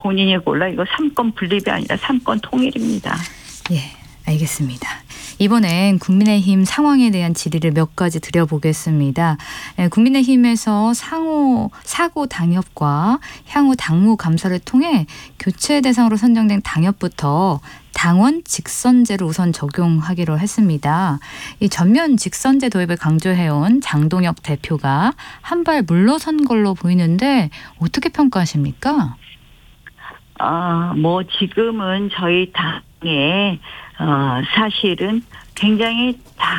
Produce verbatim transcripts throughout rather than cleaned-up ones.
본인이 골라 이거 삼권 분립이 아니라 삼권 통일입니다. 예, 알겠습니다. 이번엔 국민의힘 상황에 대한 질의를 몇 가지 드려보겠습니다. 국민의힘에서 상호 사고 당협과 향후 당무 감사를 통해 교체 대상으로 선정된 당협부터 당원 직선제를 우선 적용하기로 했습니다. 이 전면 직선제 도입을 강조해온 장동혁 대표가 한발 물러선 걸로 보이는데 어떻게 평가하십니까? 아, 뭐 지금은 저희 당에 어, 사실은 굉장히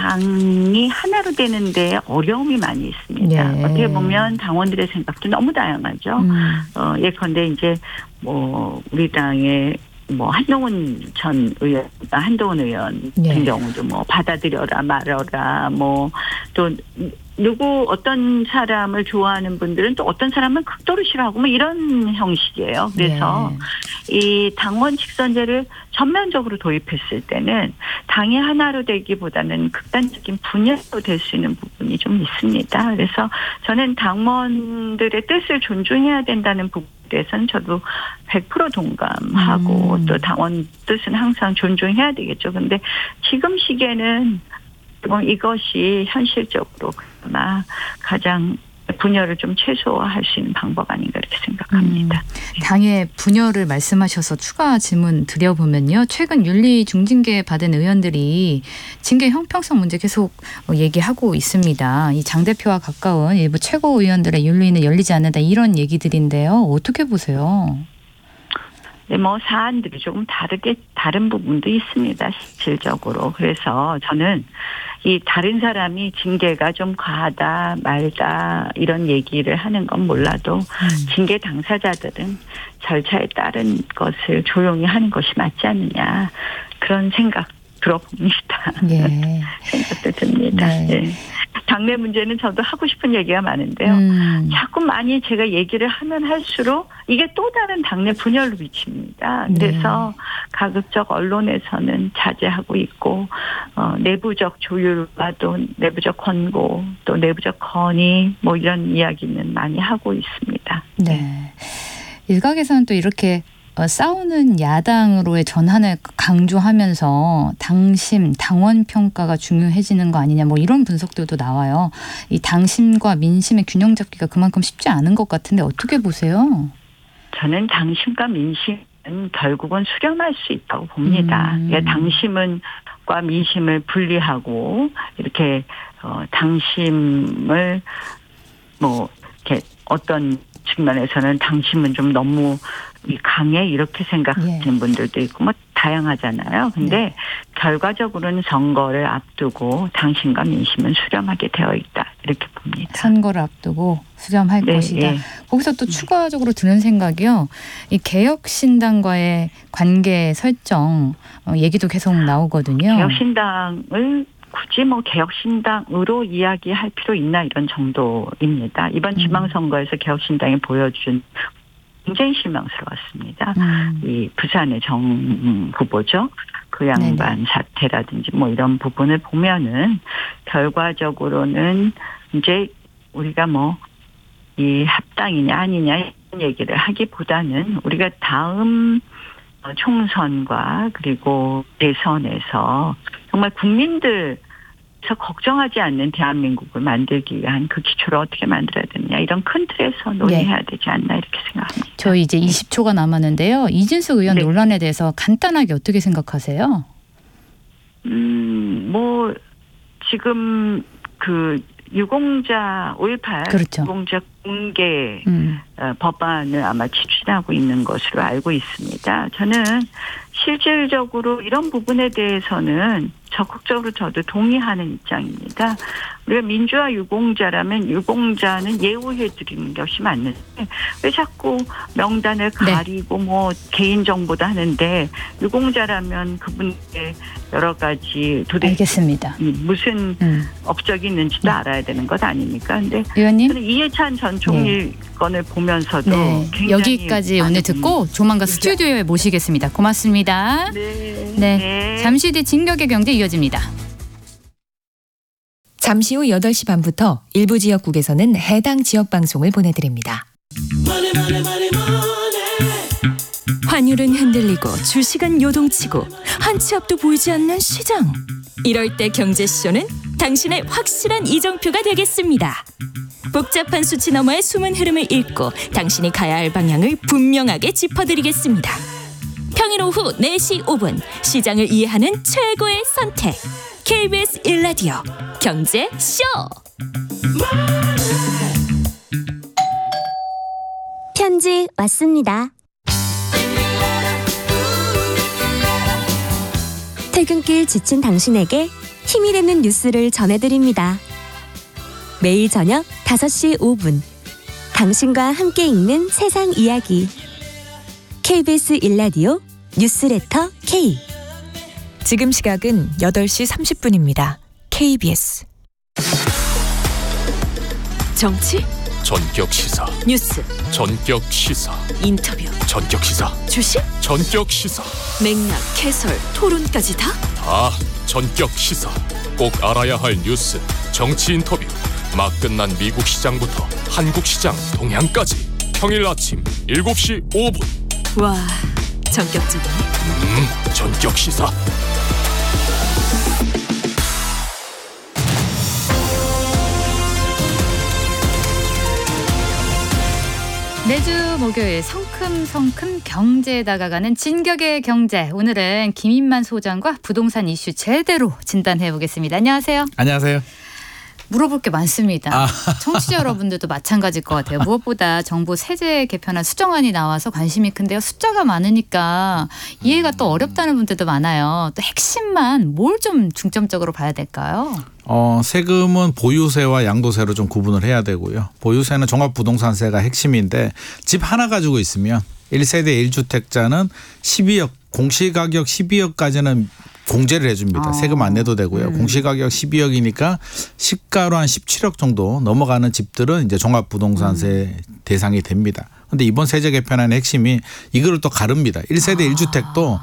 당이 하나로 되는데 어려움이 많이 있습니다. 네. 어떻게 보면 당원들의 생각도 너무 다양하죠. 음. 어, 예컨대 이제 뭐 우리 당의 뭐 한동훈 전 의원, 한동훈 의원 네. 같은 경우도 뭐 받아들여라 말아라 뭐 또 누구 어떤 사람을 좋아하는 분들은 또 어떤 사람은 극도로 싫어하고 뭐 이런 형식이에요. 그래서 네. 이 당원 직선제를 전면적으로 도입했을 때는 당이 하나로 되기보다는 극단적인 분열로 될 수 있는 부분이 좀 있습니다. 그래서 저는 당원들의 뜻을 존중해야 된다는 부분에 대해서는 저도 백 퍼센트 동감하고 음. 또 당원 뜻은 항상 존중해야 되겠죠. 그런데 지금 시기에는 뭐 이것이 현실적으로 아마 가장 분열을 좀 최소화할 수 있는 방법 아닌가 이렇게 생각합니다. 음, 당의 분열을 말씀하셔서 추가 질문 드려보면요. 최근 윤리 중징계 받은 의원들이 징계 형평성 문제 계속 얘기하고 있습니다. 이 장 대표와 가까운 일부 최고위원들의 윤리는 열리지 않는다 이런 얘기들인데요. 어떻게 보세요? 네, 뭐 사안들이 조금 다르게 다른 부분도 있습니다. 실질적으로. 그래서 저는 이 다른 사람이 징계가 좀 과하다 말다 이런 얘기를 하는 건 몰라도 음. 징계 당사자들은 절차에 따른 것을 조용히 하는 것이 맞지 않느냐 그런 생각 들어봅니다. 예. 생각도 듭니다. 네. 네. 당내 문제는 저도 하고 싶은 얘기가 많은데요. 음. 자꾸 많이 제가 얘기를 하면 할수록 이게 또 다른 당내 분열로 비칩니다. 그래서 네. 가급적 언론에서는 자제하고 있고 어, 내부적 조율과 또 내부적 권고 또 내부적 건의 뭐 이런 이야기는 많이 하고 있습니다. 네. 일각에서는 또 이렇게 어, 싸우는 야당으로의 전환을 강조하면서 당심, 당원 평가가 중요해지는 거 아니냐 뭐 이런 분석들도 나와요. 이 당심과 민심의 균형 잡기가 그만큼 쉽지 않은 것 같은데 어떻게 보세요? 저는 당심과 민심은 결국은 수렴할 수 있다고 봅니다. 음. 그러니까 당심과 민심을 분리하고 이렇게 어, 당심을 뭐 이렇게 어떤 측면에서는 당심은 좀 너무 강해 이렇게 생각하는 예. 분들도 있고 뭐 다양하잖아요. 근데 네. 결과적으로는 선거를 앞두고 당심과 민심은 수렴하게 되어 있다 이렇게 봅니다. 선거를 앞두고 수렴할 네, 것이다. 네. 거기서 또 추가적으로 드는 생각이요. 이 개혁신당과의 관계 설정 얘기도 계속 나오거든요. 개혁신당을 굳이 뭐 개혁신당으로 이야기할 필요 있나 이런 정도입니다. 이번 지방선거에서 개혁신당이 보여준 굉장히 실망스러웠습니다. 음. 이 부산의 정 후보죠. 그 양반 네네. 사태라든지 뭐 이런 부분을 보면은 결과적으로는 이제 우리가 뭐 이 합당이냐 아니냐 이런 얘기를 하기보다는 우리가 다음 총선과 그리고 대선에서 정말 국민들 서 걱정하지 않는 대한민국을 만들기 위한 그 기초를 어떻게 만들어야 되느냐 이런 큰 틀에서 논의해야 네. 되지 않나 이렇게 생각합니다. 저희 이제 이십 초가 남았는데요. 이진숙 의원 네. 논란에 대해서 간단하게 어떻게 생각하세요? 음, 뭐 지금 그 유공자 오일팔 그렇죠. 유공자 공개 음. 어, 법안을 아마 추진하고 있는 것으로 알고 있습니다. 저는 실질적으로 이런 부분에 대해서는 적극적으로 저도 동의하는 입장입니다. 우리가 민주화 유공자라면 유공자는 예우해드리는 것이 맞는데 왜 자꾸 명단을 가리고 네. 뭐 개인정보도 하는데 유공자라면 그분의 여러 가지 도대체 알겠습니다. 무슨 음. 업적이 있는지도 네. 알아야 되는 것 아닙니까? 근데 의원님 저는 이해찬 전 총리 네. 건을 보면서도 네. 여기까지 오늘 듣고 조만간 스튜디오에 모시겠습니다. 고맙습니다. 네. 네. 네. 잠시 뒤 진격의 경제 이어집니다. 잠시 후 여덟 시 반부터 일부 지역국에서는 해당 지역 방송을 보내드립니다. 환율은 흔들리고 주식은 요동치고 한 치 앞도 보이지 않는 시장. 이럴 때 경제쇼는 당신의 확실한 이정표가 되겠습니다. 복잡한 수치 너머의 숨은 흐름을 읽고 당신이 가야 할 방향을 분명하게 짚어드리겠습니다. 평일 오후 네 시 오 분 시장을 이해하는 최고의 선택. 케이비에스 일 라디오 경제쇼. 편지 왔습니다. 퇴근길 지친 당신에게 힘이 되는 뉴스를 전해드립니다. 매일 저녁 다섯 시 오 분 당신과 함께 읽는 세상 이야기 케이비에스 일 라디오 뉴스레터 K. 지금 시각은 여덟 시 삼십 분입니다. 케이비에스 정치, 전격 시사, 뉴스, 전격 시사, 인터뷰, 전격 시사, 주식, 전격 시사, 맥락, 해설, 토론까지 다? 다 전격 시사. 꼭 알아야 할 뉴스, 정치 인터뷰, 막 끝난 미국 시장부터 한국 시장 동향까지 평일 아침 일곱 시 오 분. 와, 전격적이네. 음, 전격 시사. 매주 목요일 성큼성큼 경제에 다가가는 진격의 경제. 오늘은 김인만 소장과 부동산 이슈 제대로 진단해 보겠습니다. 안녕하세요. 안녕하세요. 물어볼 게 많습니다. 아. 청취자 여러분들도 마찬가지일 것 같아요. 무엇보다 정부 세제 개편안 수정안이 나와서 관심이 큰데요. 숫자가 많으니까 이해가 또 어렵다는 분들도 많아요. 또 핵심만 뭘 좀 중점적으로 봐야 될까요? 어, 세금은 보유세와 양도세로 좀 구분을 해야 되고요. 보유세는 종합부동산세가 핵심인데 집 하나 가지고 있으면 일 세대 일 주택자는 십이억, 공시가격 십이억까지는 공제를 해줍니다. 아. 세금 안 내도 되고요. 음. 공시가격 십이억이니까 시가로 한 십칠억 정도 넘어가는 집들은 이제 종합부동산세 음. 대상이 됩니다. 그런데 이번 세제 개편안의 핵심이 이거를 또 가릅니다. 일 세대 아. 일 주택도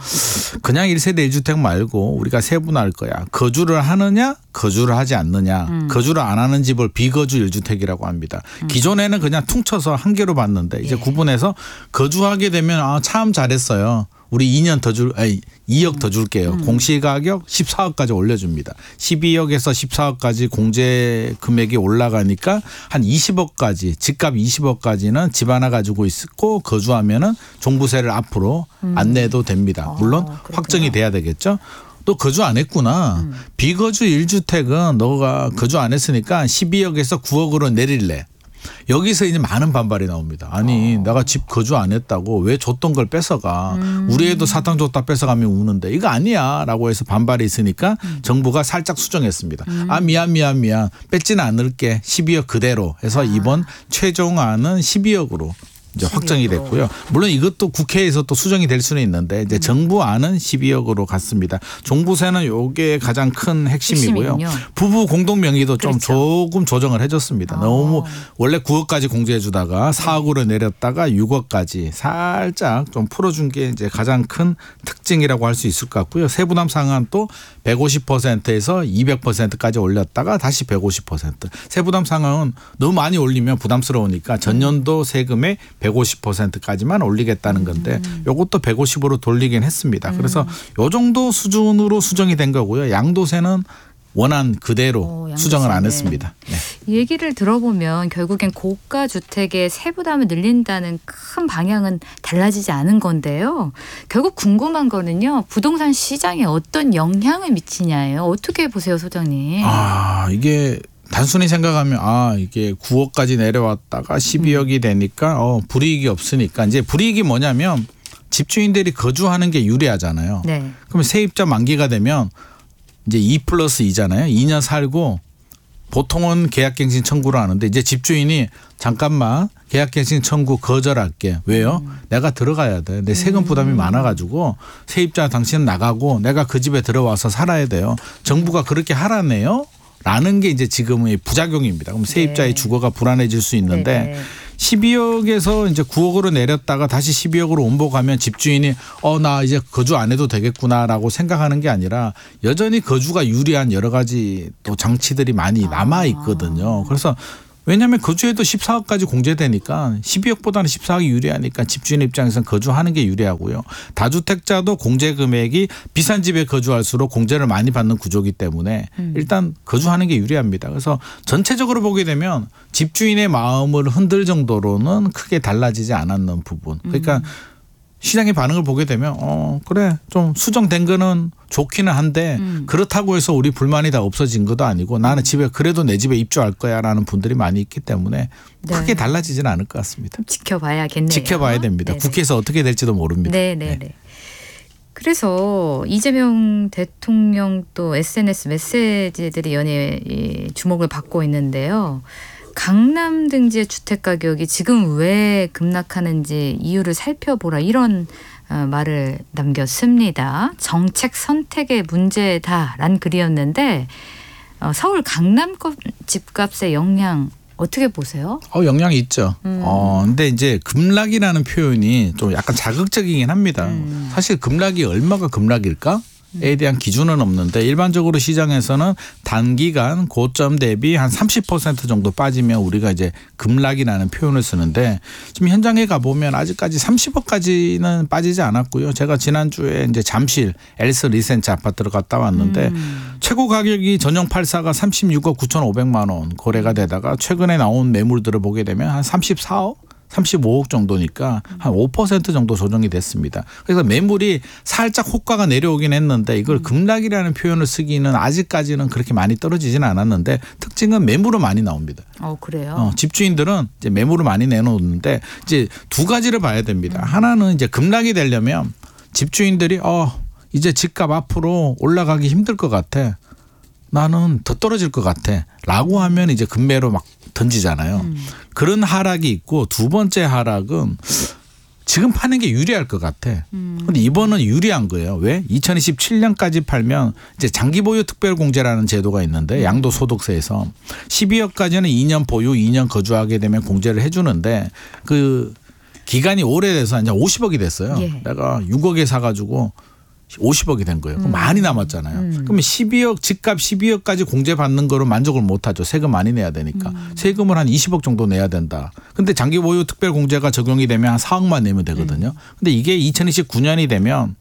그냥 일 세대 일 주택 말고 우리가 세분화할 거야. 거주를 하느냐 거주를 하지 않느냐. 음. 거주를 안 하는 집을 비거주 일 주택이라고 합니다. 음. 기존에는 그냥 퉁쳐서 한 개로 봤는데 이제 예. 구분해서 거주하게 되면 아, 참 잘했어요. 우리 이 년 더 줄, 아니 이억 더 줄게요. 음. 공시가격 십사억까지 올려줍니다. 십이억에서 십사억까지 공제 금액이 올라가니까 한 이십억까지, 집값 이십억까지는 집 하나 가지고 있고 거주하면은 종부세를 앞으로 음. 안 내도 됩니다. 물론 어, 확정이 돼야 되겠죠. 또 거주 안 했구나. 음. 비거주 일 주택은 너가 거주 안 했으니까 십이억에서 구억으로 내릴래. 여기서 이제 많은 반발이 나옵니다. 아니 어. 내가 집 거주 안 했다고 왜 줬던 걸 뺏어가. 음. 우리 애도 사탕 줬다 뺏어가면 우는데 이거 아니야 라고 해서 반발이 있으니까 음. 정부가 살짝 수정했습니다. 음. 아 미안 미안 미안 뺏지는 않을게. 십이억 그대로 해서 아. 이번 최종안은 십이억으로 이제 확정이 됐고요. 물론 이것도 국회에서 또 수정이 될 수는 있는데 이제 음. 정부안은 십이억으로 갔습니다. 종부세는 이게 가장 큰 핵심이고요. 핵심이군요. 부부 공동 명의도 그렇죠. 좀 조금 조정을 해줬습니다. 아. 너무 원래 구억까지 공제해 주다가 사억으로 내렸다가 육억까지 살짝 좀 풀어준 게 이제 가장 큰 특징이라고 할 수 있을 것 같고요. 세부담 상한 또 백오십 퍼센트에서 이백 퍼센트까지 올렸다가 다시 백오십 퍼센트. 세부담 상한은 너무 많이 올리면 부담스러우니까 전년도 세금의 백오십 퍼센트까지만 올리겠다는 건데 이것도 백오십으로 돌리긴 했습니다. 그래서 이 정도 수준으로 수정이 된 거고요. 양도세는 원안 그대로 오, 수정을 안 했습니다. 네. 얘기를 들어보면 결국엔 고가 주택의 세부담을 늘린다는 큰 방향은 달라지지 않은 건데요. 결국 궁금한 거는요. 부동산 시장에 어떤 영향을 미치냐예요. 어떻게 보세요, 소장님? 아 이게 단순히 생각하면 아 이게 구억까지 내려왔다가 십이억이 되니까 어 불이익이 없으니까 이제 불이익이 뭐냐면 집주인들이 거주하는 게 유리하잖아요. 네. 그럼 세입자 만기가 되면 이제 이 플러스 이잖아요. 이 년 살고 보통은 계약갱신 청구를 하는데 이제 집주인이 잠깐만 계약갱신 청구 거절할게. 왜요? 음. 내가 들어가야 돼. 내 세금 부담이 음. 많아가지고 세입자 당신은 나가고 내가 그 집에 들어와서 살아야 돼요. 정부가 그렇게 하라네요. 라는 게 이제 지금의 부작용입니다. 그럼 세입자의 네. 주거가 불안해질 수 있는데 네네. 십이억에서 이제 구억으로 내렸다가 다시 십이억으로 옮겨가면 집주인이 어, 나 이제 거주 안 해도 되겠구나라고 생각하는 게 아니라 여전히 거주가 유리한 여러 가지 또 장치들이 많이 남아 있거든요. 그래서 왜냐하면 거주에도 십사억까지 공제되니까 십이억보다는 십사억이 유리하니까 집주인 입장에서는 거주하는 게 유리하고요. 다주택자도 공제 금액이 비싼 집에 거주할수록 공제를 많이 받는 구조이기 때문에 음. 일단 거주하는 게 유리합니다. 그래서 전체적으로 보게 되면 집주인의 마음을 흔들 정도로는 크게 달라지지 않았는 부분. 그러니까 음. 시장의 반응을 보게 되면 어 그래 좀 수정된 거는 좋기는 한데 음. 그렇다고 해서 우리 불만이 다 없어진 것도 아니고 나는 집에 그래도 내 집에 입주할 거야라는 분들이 많이 있기 때문에 네. 크게 달라지지는 않을 것 같습니다. 지켜봐야겠네요. 지켜봐야 됩니다. 네네. 국회에서 어떻게 될지도 모릅니다. 네네네. 네. 그래서 이재명 대통령 또 에스엔에스 메시지들이 연이어 주목을 받고 있는데요. 강남 등지의 주택 가격이 지금 왜 급락하는지 이유를 살펴보라 이런 말을 남겼습니다. 정책 선택의 문제다라는 글이었는데 서울 강남 집값의 영향 어떻게 보세요? 어, 영향이 있죠. 음. 어, 근데 이제 급락이라는 표현이 좀 약간 자극적이긴 합니다. 음. 사실 급락이 얼마가 급락일까? 에 대한 기준은 없는데 일반적으로 시장에서는 단기간 고점 대비 한 삼십 퍼센트 정도 빠지면 우리가 이제 급락이라는 표현을 쓰는데 지금 현장에 가보면 아직까지 삼십억까지는 빠지지 않았고요. 제가 지난주에 이제 잠실 엘스 리센츠 아파트를 갔다 왔는데 음. 최고 가격이 전용 팔 사가 삼십육억 구천오백만 원 거래가 되다가 최근에 나온 매물들을 보게 되면 한 삼십사억 삼십오억 정도니까 한 오 퍼센트 정도 조정이 됐습니다. 그래서 매물이 살짝 호가가 내려오긴 했는데 이걸 급락이라는 표현을 쓰기는 아직까지는 그렇게 많이 떨어지지는 않았는데 특징은 매물은 많이 나옵니다. 어 그래요? 어, 집주인들은 이제 매물을 많이 내놓는데 이제 두 가지를 봐야 됩니다. 음. 하나는 이제 급락이 되려면 집주인들이 어 이제 집값 앞으로 올라가기 힘들 것 같아. 나는 더 떨어질 것 같아. 라고 하면 이제 급매로 막 던지잖아요. 음. 그런 하락이 있고 두 번째 하락은 지금 파는 게 유리할 것 같아. 음. 근데 이번은 유리한 거예요. 왜? 이천이십칠 년까지 팔면 이제 장기 보유 특별 공제라는 제도가 있는데 양도소득세에서 십이억까지는 이 년 보유, 이 년 거주하게 되면 공제를 해 주는데 그 기간이 오래돼서 이제 오십억이 됐어요. 예. 내가 육억에 사가지고 오십억이 된 거예요. 그럼 음. 많이 남았잖아요. 음. 그러면 십이억 집값 십이억까지 공제받는 거로 만족을 못하죠. 세금 많이 내야 되니까. 음. 세금을 한 이십억 정도 내야 된다. 근데 장기 보유 특별 공제가 적용이 되면 한 사억만 내면 되거든요. 음. 근데 이게 이천이십구 년이 되면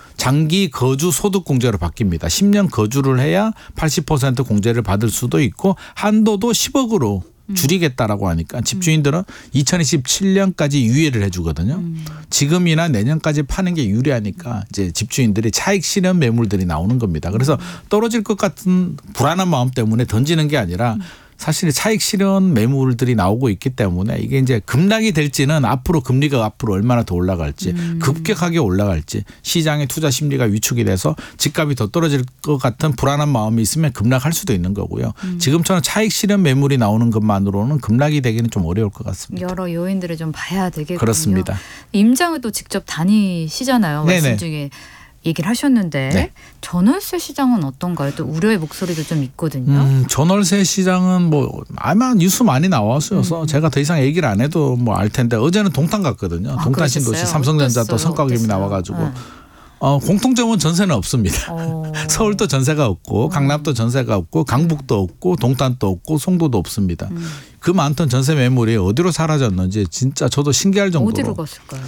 장기 거주 소득 공제로 바뀝니다. 십 년 거주를 해야 팔십 퍼센트 공제를 받을 수도 있고 한도도 십억으로 줄이겠다라고 하니까 집주인들은 이천이십칠 년까지 유예를 해 주거든요. 음. 지금이나 내년까지 파는 게 유리하니까 이제 집주인들이 차익 실현 매물들이 나오는 겁니다. 그래서 떨어질 것 같은 불안한 마음 때문에 던지는 게 아니라 사실 차익 실현 매물들이 나오고 있기 때문에 이게 이제 급락이 될지는 앞으로 금리가 앞으로 얼마나 더 올라갈지 음. 급격하게 올라갈지 시장의 투자 심리가 위축이 돼서 집값이 더 떨어질 것 같은 불안한 마음이 있으면 급락할 수도 있는 거고요. 음. 지금처럼 차익 실현 매물이 나오는 것만으로는 급락이 되기는 좀 어려울 것 같습니다. 여러 요인들을 좀 봐야 되겠군요. 그렇습니다. 임장을 또 직접 다니시잖아요. 네네. 말씀 중에. 얘기를 하셨는데 네. 전월세 시장은 어떤가요? 또 우려의 목소리도 좀 있거든요. 음, 전월세 시장은 뭐 아마 뉴스 많이 나왔어서 음. 제가 더 이상 얘기를 안 해도 뭐 알 텐데 어제는 동탄 갔거든요. 아, 동탄 신도시 삼성전자 또 성과급이 나와가지고 네. 어, 공통점은 전세는 없습니다. 오. 서울도 전세가 없고 강남도 전세가 없고 강북도 없고 동탄도 없고 송도도 없습니다. 음. 그 많던 전세 매물이 어디로 사라졌는지 진짜 저도 신기할 정도로. 어디로 갔을까요?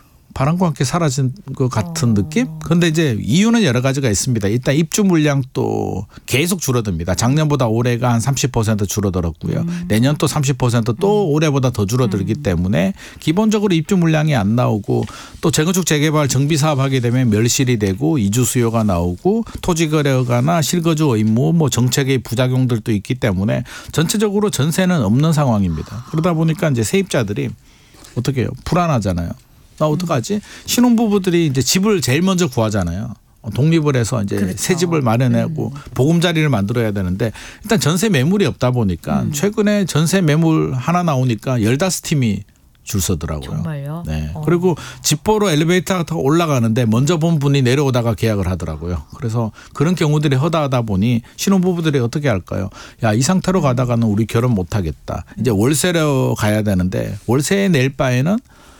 바람과 함께 사라진 것 같은 어. 느낌? 그런데 이제 이유는 여러 가지가 있습니다. 일단 입주 물량도 계속 줄어듭니다. 작년보다 올해가 한 삼십 퍼센트 줄어들었고요. 음. 내년 또 삼십 퍼센트 또 음. 올해보다 더 줄어들기 음. 때문에 기본적으로 입주 물량이 안 나오고 또 재건축 재개발 정비 사업하게 되면 멸실이 되고 이주 수요가 나오고 토지 거래가나 실거주 의무 뭐 정책의 부작용들도 있기 때문에 전체적으로 전세는 없는 상황입니다. 그러다 보니까 이제 세입자들이 어떻게 해요? 불안하잖아요. 나 어떡하지? 신혼부부들이 이제 집을 제일 먼저 구하잖아요. 독립을 해서 이제 그렇죠. 새 집을 마련하고 음. 보금자리를 만들어야 되는데 일단 전세 매물이 없다 보니까 음. 최근에 전세 매물 하나 나오니까 열다섯 팀이 줄 서더라고요. 정말요? 네. 어. 그리고 집 보러 엘리베이터가 더 올라가는데 먼저 본 분이 내려오다가 계약을 하더라고요. 그래서 그런 경우들이 허다하다 보니 신혼부부들이 어떻게 할까요? 야, 이 상태로 가다가는 우리 결혼 못 하겠다. 이제 월세로 가야 되는데 월세에 낼 바에는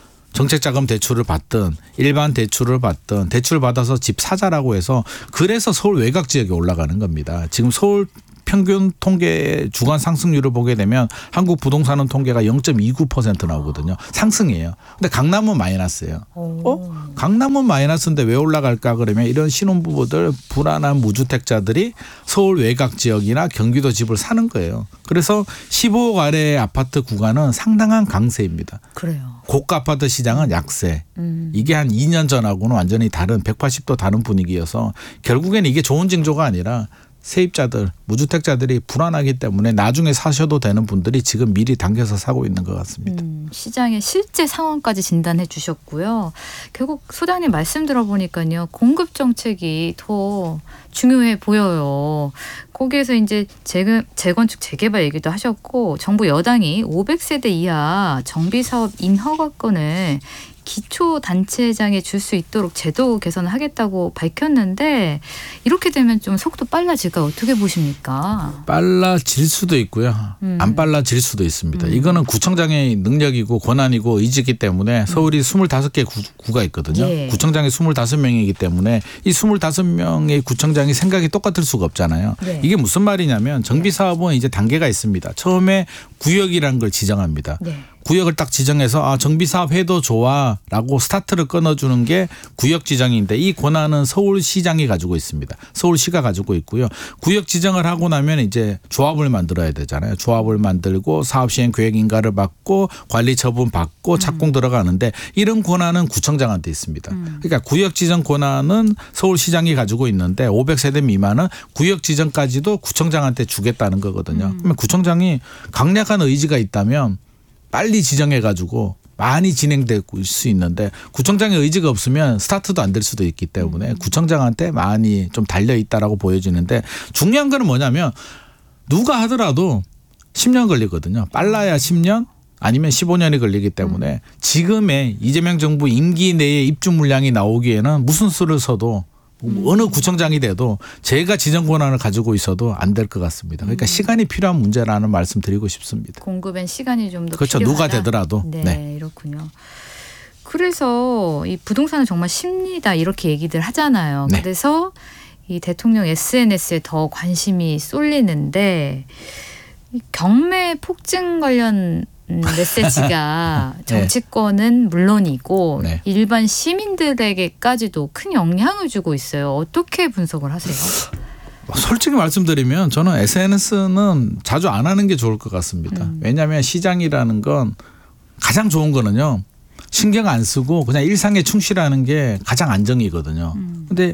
정책자금 대출을 받든 일반 대출을 받든 대출 받아서 집 사자라고 해서 그래서 서울 외곽 지역에 올라가는 겁니다. 지금 서울 평균 통계 주간 상승률을 보게 되면 한국 부동산은 통계가 영 점 이구 퍼센트 나오거든요. 상승이에요. 근데 강남은 마이너스예요. 어? 강남은 마이너스인데 왜 올라갈까 그러면 이런 신혼부부들 불안한 무주택자들이 서울 외곽 지역이나 경기도 집을 사는 거예요. 그래서 십오억 아래의 아파트 구간은 상당한 강세입니다. 그래요. 고가 아파트 시장은 약세. 음. 이게 한 이 년 전하고는 완전히 다른 백팔십 도 다른 분위기여서 결국에는 이게 좋은 징조가 아니라 세입자들, 무주택자들이 불안하기 때문에 나중에 사셔도 되는 분들이 지금 미리 당겨서 사고 있는 것 같습니다. 음, 시장의 실제 상황까지 진단해 주셨고요. 결국 소장님 말씀 들어보니까요. 공급 정책이 더 중요해 보여요. 거기에서 이제 재, 재건축 재개발 얘기도 하셨고 정부 여당이 오백 세대 이하 정비사업 인허가권을 기초단체장에 줄 수 있도록 제도 개선을 하겠다고 밝혔는데 이렇게 되면 좀 속도 빨라질까 어떻게 보십니까? 빨라질 수도 있고요. 음. 안 빨라질 수도 있습니다. 음. 이거는 구청장의 능력이고 권한이고 의지이기 때문에 서울이 음. 스물다섯 개 구, 구가 있거든요. 예. 구청장이 스물다섯 명이기 때문에 이 스물다섯 명의 구청장이 생각이 똑같을 수가 없잖아요. 네. 이게 무슨 말이냐면 정비사업은 이제 단계가 있습니다. 처음에 구역이라는 걸 지정합니다. 네. 구역을 딱 지정해서 아 정비사업 해도 좋아라고 스타트를 끊어주는 게 구역 지정인데 이 권한은 서울시장이 가지고 있습니다. 서울시가 가지고 있고요. 구역 지정을 하고 나면 이제 조합을 만들어야 되잖아요. 조합을 만들고 사업시행 계획 인가를 받고 관리 처분 받고 착공 음. 들어가는데 이런 권한은 구청장한테 있습니다. 음. 그러니까 구역 지정 권한은 서울시장이 가지고 있는데 오백 세대 미만은 구역 지정까지도 구청장한테 주겠다는 거거든요. 음. 그러면 구청장이 강력한 의지가 있다면 빨리 지정해가지고 많이 진행될 수 있는데 구청장의 의지가 없으면 스타트도 안 될 수도 있기 때문에 구청장한테 많이 좀 달려있다라고 보여지는데 중요한 건 뭐냐면 누가 하더라도 십 년 걸리거든요. 빨라야 십 년 아니면 십오 년이 걸리기 때문에 지금의 이재명 정부 임기 내에 입주 물량이 나오기에는 무슨 수를 써도 어느 구청장이 돼도 제가 지정 권한을 가지고 있어도 안 될 것 같습니다. 그러니까 음. 시간이 필요한 문제라는 말씀 드리고 싶습니다. 공급엔 시간이 좀 더 그렇죠. 필요하다. 누가 되더라도. 네, 네. 이렇군요. 그래서 이 부동산은 정말 심리다 이렇게 얘기들 하잖아요. 네. 그래서 이 대통령 에스엔에스에 더 관심이 쏠리는데 이 경매 폭증 관련 메시지가 네. 정치권은 물론이고 네. 일반 시민들에게까지도 큰 영향을 주고 있어요. 어떻게 분석을 하세요? 솔직히 말씀드리면 저는 에스엔에스는 자주 안 하는 게 좋을 것 같습니다. 음. 왜냐하면 시장이라는 건 가장 좋은 거는요. 신경 안 쓰고 그냥 일상에 충실하는 게 가장 안정이거든요. 그런데 음.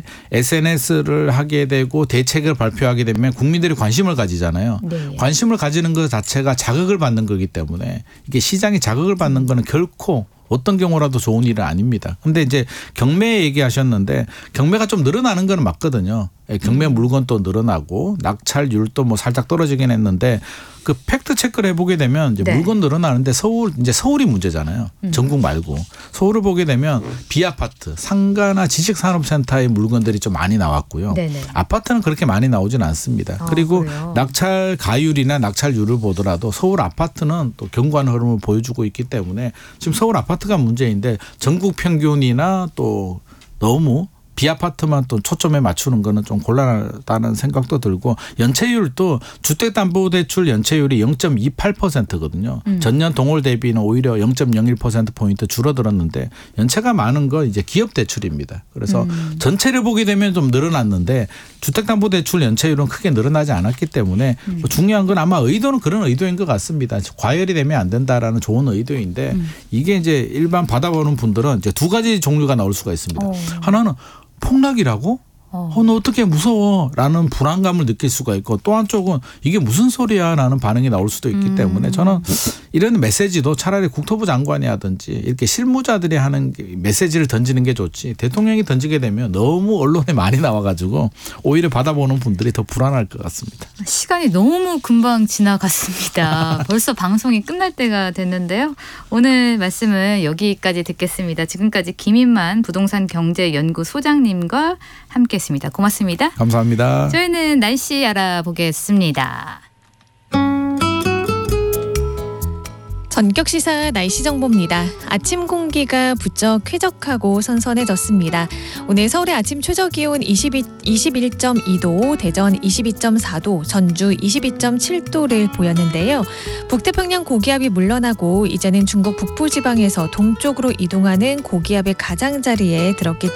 에스엔에스를 하게 되고 대책을 발표하게 되면 국민들이 관심을 가지잖아요. 네. 관심을 가지는 것 자체가 자극을 받는 거기 때문에 이게 시장이 자극을 받는 거는 결코 어떤 경우라도 좋은 일은 아닙니다. 그런데 이제 경매 얘기하셨는데 경매가 좀 늘어나는 건 맞거든요. 경매 물건도 늘어나고 낙찰률도 뭐 살짝 떨어지긴 했는데 그 팩트 체크를 해보게 되면 이제 네. 물건 늘어나는데 서울 이제 서울이 문제잖아요. 음. 전국 말고 서울을 보게 되면 비아파트, 상가나 지식산업센터의 물건들이 좀 많이 나왔고요. 네네. 아파트는 그렇게 많이 나오진 않습니다. 아, 그리고 그래요? 낙찰 가율이나 낙찰률을 보더라도 서울 아파트는 또 견고한 흐름을 보여주고 있기 때문에 지금 서울 아파트가 문제인데 전국 평균이나 또 너무 비아파트만 또 초점에 맞추는 거는 좀 곤란하다는 생각도 들고 연체율도 주택담보대출 연체율이 영 점 이팔 퍼센트거든요. 음. 전년 동월 대비는 오히려 영 점 영일 퍼센트포인트 줄어들었는데 연체가 많은 건 이제 기업대출입니다. 그래서 음. 전체를 보게 되면 좀 늘어났는데 주택담보대출 연체율은 크게 늘어나지 않았기 때문에 음. 중요한 건 아마 의도는 그런 의도인 것 같습니다. 과열이 되면 안 된다라는 좋은 의도인데 음. 이게 이제 일반 받아보는 분들은 이제 두 가지 종류가 나올 수가 있습니다. 오. 하나는 폭락이라고? 어. 어, 너 어떻게 무서워? 라는 불안감을 느낄 수가 있고 또 한쪽은 이게 무슨 소리야? 라는 반응이 나올 수도 있기 음. 때문에 저는 이런 메시지도 차라리 국토부 장관이 하든지 이렇게 실무자들이 하는 메시지를 던지는 게 좋지 대통령이 던지게 되면 너무 언론에 많이 나와가지고 오히려 받아보는 분들이 더 불안할 것 같습니다. 시간이 너무 금방 지나갔습니다. 벌써 방송이 끝날 때가 됐는데요. 오늘 말씀은 여기까지 듣겠습니다. 지금까지 김인만 부동산 경제연구 소장님과 함께 했습니다. 고맙습니다. 감사합니다. 저희는 날씨 알아보겠습니다. 전격 시사 날씨 정보입니다. 아침 공기가 부쩍 쾌적하고 선선해졌습니다. 오늘 서울의 아침 최저 기온 이십일 점 이 도, 대전 이십이 점 사 도, 전주 이십이 점 칠 도를 보였는데요. 북태평양 고기압이 물러나고 이제는 중국 북부 지방에서 동쪽으로 이동하는 고기압의 가장자리에 들었기 때문에